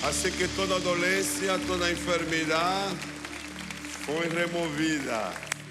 Así que toda dolencia, toda enfermedad fue removida.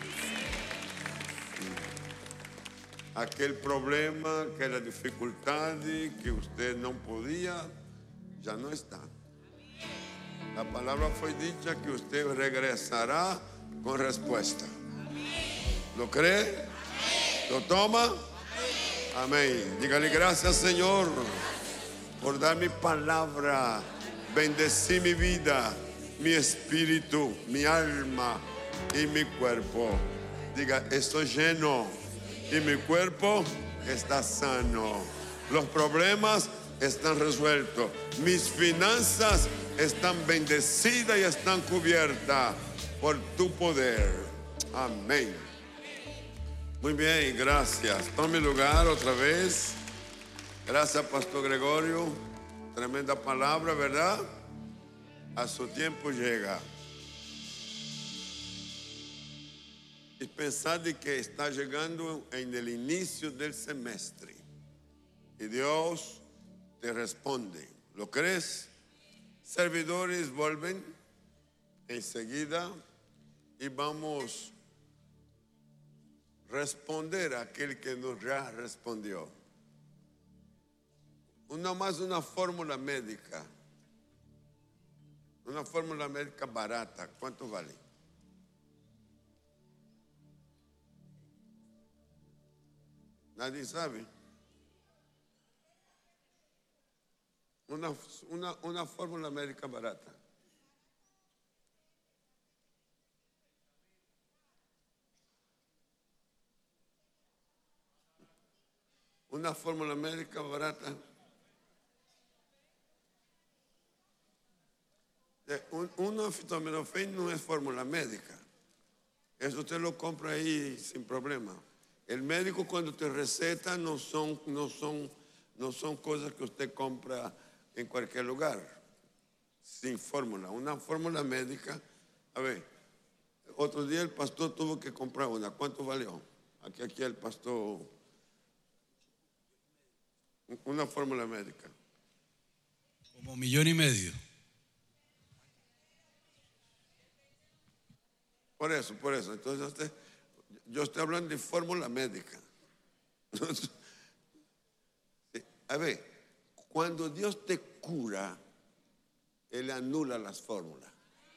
Aquel problema, aquela dificuldade que usted no podía, ya no está. La palabra fue dicha que usted regresará con respuesta. ¿Lo cree? ¿Lo toma? Amén. Dígale gracias, Señor, por dar mi palabra. Bendecí mi vida, mi espíritu, mi alma y mi cuerpo. Diga, estoy lleno y mi cuerpo está sano. Los problemas están resueltos. Mis finanzas están bendecidas y están cubiertas por tu poder. Amén. Muy bien, gracias. Tome lugar otra vez. Gracias, Pastor Gregorio. Tremenda palabra, ¿verdad? A su tiempo llega. Y pensar de que está llegando en el inicio del semestre. Y Dios te responde. ¿Lo crees? Servidores vuelven enseguida y vamos a responder a aquel que nos ya respondió. Una fórmula médica. Una fórmula médica barata. ¿Cuánto vale? Nadie sabe. Una fórmula médica barata. Una fórmula médica barata. Un acetaminofén no es fórmula médica. Eso usted lo compra ahí sin problema. El médico cuando te receta no son cosas que usted compra en cualquier lugar. Sin fórmula. Una fórmula médica. A ver, otro día el pastor tuvo que comprar una. ¿Cuánto valió? Aquí el pastor. Una fórmula médica. Como $1,500,000. Por eso. Entonces, yo estoy hablando de fórmula médica. A ver, cuando Dios te cura, Él anula las fórmulas.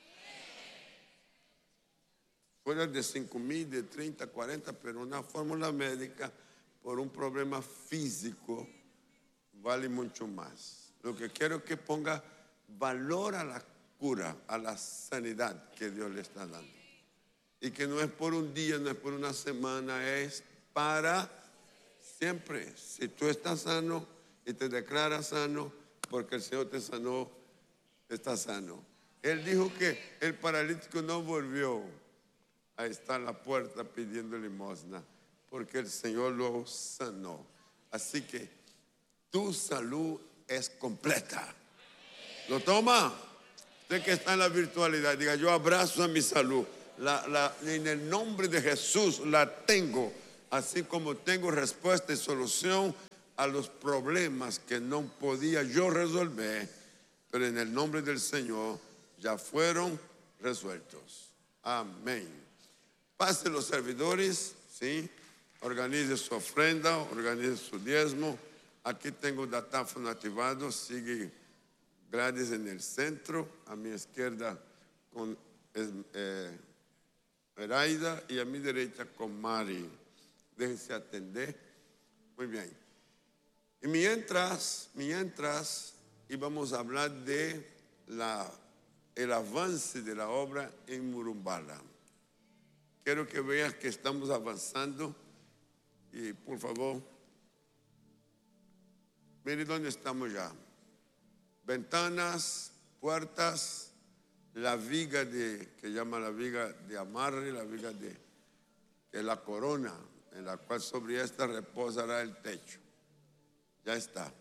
Fuera de 5,000, de 30, 40, pero una fórmula médica por un problema físico vale mucho más. Lo que quiero es que ponga valor a la cura, a la sanidad que Dios le está dando. Y que no es por un día, no es por una semana, es para siempre. Si tú estás sano y te declaras sano, porque el Señor te sanó, estás sano. Él dijo que el paralítico no volvió a estar a la puerta pidiendo limosna, porque el Señor lo sanó. Así que tu salud es completa. ¿Lo toma? Usted que está en la virtualidad, diga, yo abrazo a mi salud. En el nombre de Jesús la tengo, así como tengo respuesta y solución a los problemas que no podía yo resolver, pero en el nombre del Señor ya fueron resueltos. Amén. Pase los servidores, ¿sí? Organice su ofrenda, organice su diezmo. Aquí tengo datáfono activado, sigue Gladys en el centro, a mi izquierda con Eraida y a mi derecha con Mari. Déjense atender. Muy bien. Y mientras íbamos a hablar de el avance de la obra en Murumbala. Quiero que veas que estamos avanzando y por favor, mire dónde estamos ya. Ventanas, puertas, la viga que llama la viga de amarre, la viga de la corona, en la cual sobre esta reposará el techo. Ya está.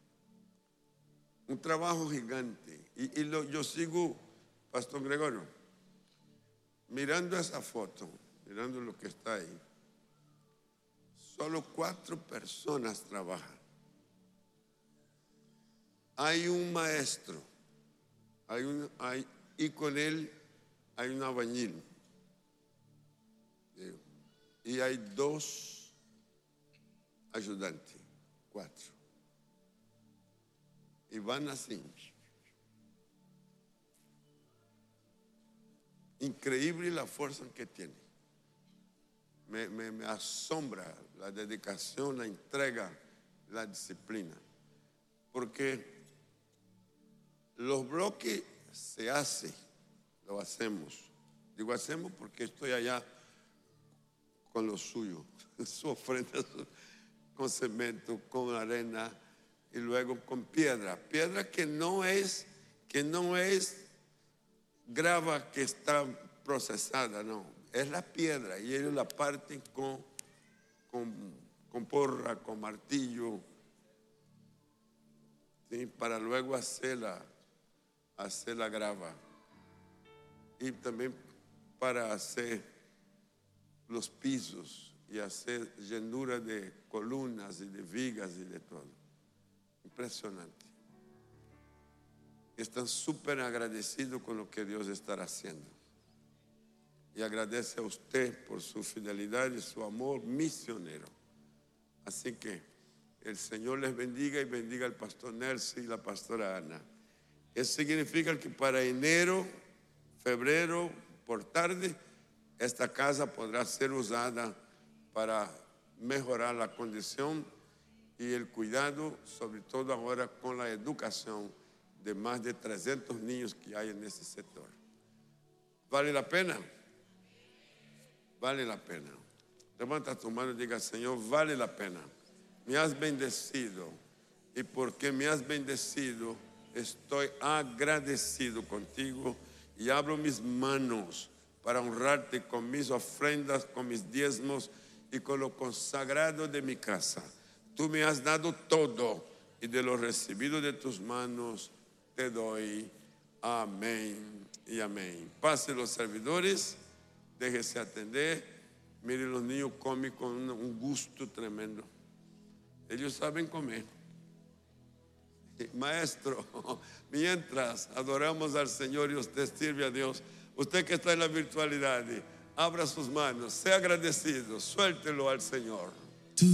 Un trabajo gigante. Yo sigo, Pastor Gregorio, mirando esa foto, mirando lo que está ahí. Solo 4 personas trabajan. Hay un maestro y con él hay un albañil. Y hay 2 ayudantes, 4. Y van así. Increíble la fuerza que tiene. Me asombra la dedicación, la entrega, la disciplina. Porque los bloques se hacen, lo hacemos. Digo hacemos porque estoy allá con lo suyo, su ofrenda con cemento, con arena y luego con piedra. Piedra que no es grava que está procesada, no. Es la piedra y ellos la parten con porra, con martillo, ¿sí? Para luego hacer la grava. Y también para hacer los pisos y hacer llenura de columnas y de vigas y de todo. Impresionante. Están súper agradecidos con lo que Dios está haciendo. Y agradece a usted por su fidelidad y su amor misionero. Así que el Señor les bendiga y bendiga al pastor Nelson y la pastora Ana. Eso significa que para enero, febrero, por tarde, esta casa podrá ser usada para mejorar la condición y el cuidado, sobre todo ahora con la educación de más de 300 niños que hay en ese sector. ¿Vale la pena? Vale la pena. Levanta tu mano y diga: Señor, vale la pena. Me has bendecido y porque me has bendecido estoy agradecido contigo y abro mis manos para honrarte con mis ofrendas, con mis diezmos y con lo consagrado de mi casa. Tú me has dado todo y de lo recibido de tus manos te doy. Amén y amén. Pase los servidores, déjese atender. Miren, los niños comen con un gusto tremendo. Ellos saben comer. Maestro, mientras adoramos al Señor y usted sirve a Dios, usted que está en la virtualidad, abra sus manos, sea agradecido, suéltelo al Señor.